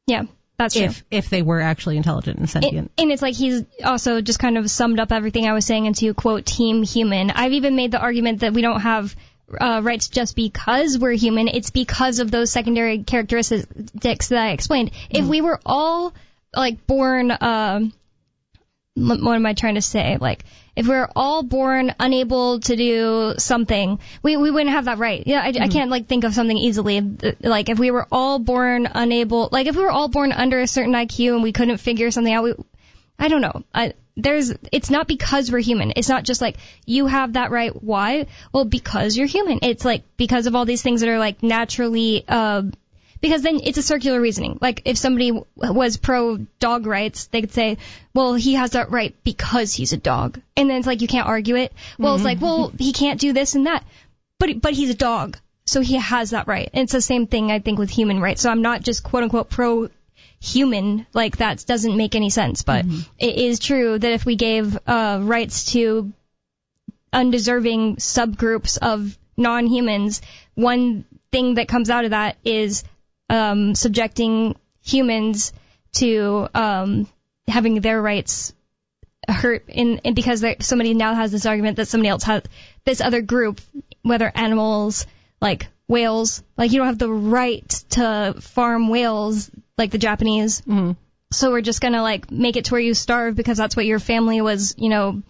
Yeah, that's true. If they were actually intelligent and sentient. And it's like he's also just kind of summed up everything I was saying into, quote, team human. I've even made the argument that we don't have rights just because we're human. It's because of those secondary characteristics that I explained. If we were all, like, born, what am I trying to say? Like, if we were all born unable to do something, we wouldn't have that right. Yeah, I can't, like, think of something easily. Like, if we were all born unable, like, if we were all born under a certain IQ and we couldn't figure something out, I don't know. It's not because we're human. It's not just like, you have that right. Why? Well, because you're human. It's like, because of all these things that are, like, naturally, because then it's a circular reasoning. Like, if somebody was pro-dog rights, they could say, well, he has that right because he's a dog. And then it's like, you can't argue it. Well, it's like, well, he can't do this and that. But he's a dog, so he has that right. And it's the same thing, I think, with human rights. So I'm not just, quote-unquote, pro-human. Like, that doesn't make any sense. But it is true that if we gave rights to undeserving subgroups of non-humans, one thing that comes out of that is subjecting humans to having their rights hurt, and because somebody now has this argument that somebody else has this other group, whether animals like whales, like, you don't have the right to farm whales like the Japanese. So we're just gonna, like, make it to where you starve because that's what your family was, doing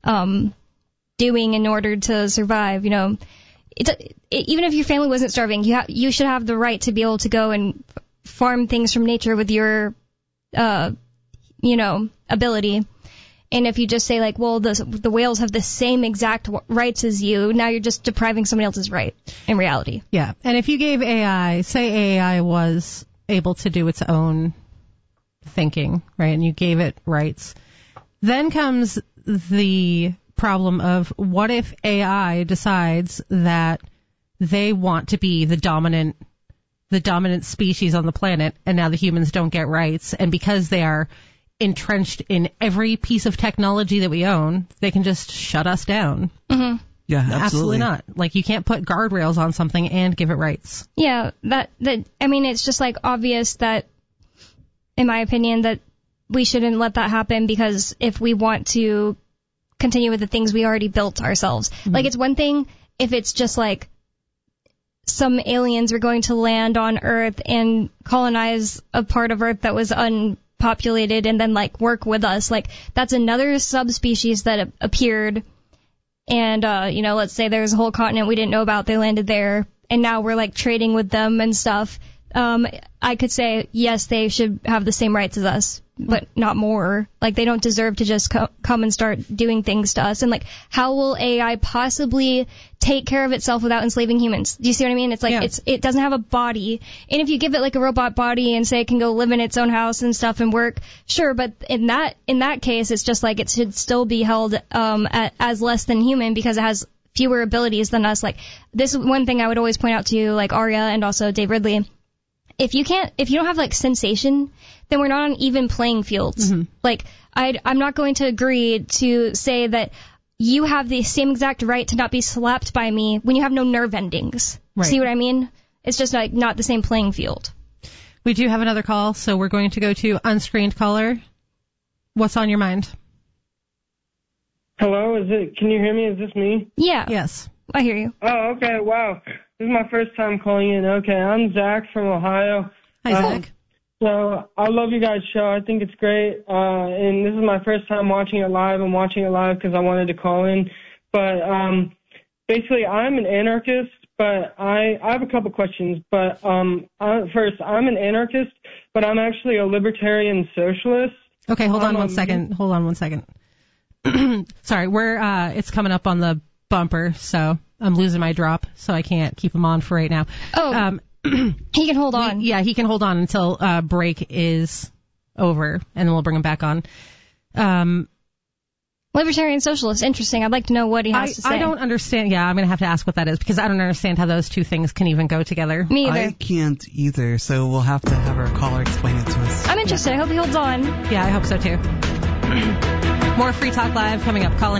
in order to survive. Even if your family wasn't starving, you should have the right to be able to go and farm things from nature with your, ability. And if you just say, like, well, the whales have the same exact rights as you, now you're just depriving somebody else's right in reality. Yeah. And if you gave say AI was able to do its own thinking, right, and you gave it rights, then comes the problem of, what if AI decides that they want to be the dominant species on the planet, and now the humans don't get rights, and because they are entrenched in every piece of technology that we own, they can just shut us down? Yeah, absolutely not. Like, you can't put guardrails on something and give it rights. Yeah, I mean, it's just, like, obvious that, in my opinion, that we shouldn't let that happen, because if we want to continue with the things we already built ourselves. Like, it's one thing if it's just like some aliens were going to land on Earth and colonize a part of Earth that was unpopulated and then, like, work with us. Like, that's another subspecies that appeared, and let's say there's a whole continent we didn't know about, they landed there, and now we're, like, trading with them and stuff. I could say, yes, they should have the same rights as us, but not more. Like, they don't deserve to just come and start doing things to us. And, like, how will AI possibly take care of itself without enslaving humans? Do you see what I mean? It's like, it doesn't have a body. And if you give it, like, a robot body and say it can go live in its own house and stuff and work, sure, but in that case, it's just like, it should still be held as less than human because it has fewer abilities than us. Like, this is one thing I would always point out to you, like Arya and also Dave Ridley. If you don't have, like, sensation, then we're not on even playing fields. Like, I'm not going to agree to say that you have the same exact right to not be slapped by me when you have no nerve endings. Right. See what I mean? It's just, like, not the same playing field. We do have another call, so we're going to go to unscreened caller. What's on your mind? Hello, can you hear me? Is this me? Yeah. Yes. I hear you. Oh, okay, wow. This is my first time calling in. Okay, I'm Zach from Ohio. Hi, Zach. So I love you guys' show. I think it's great. And this is my first time watching it live. I'm watching it live because I wanted to call in. But basically, I'm an anarchist, but I have a couple questions. But first, I'm an anarchist, but I'm actually a libertarian socialist. Okay, hold on one second. Sorry, it's coming up on the bumper, so I'm losing my drop, so I can't keep him on for right now. Oh, he can hold on. He can hold on until break is over, and then we'll bring him back on. Libertarian socialist, interesting. I'd like to know what he has to say. I don't understand. Yeah, I'm going to have to ask what that is, because I don't understand how those two things can even go together. Me either. I can't either, so we'll have to have our caller explain it to us. I'm interested. I hope he holds on. Yeah, I hope so too. More Free Talk Live coming up. Call in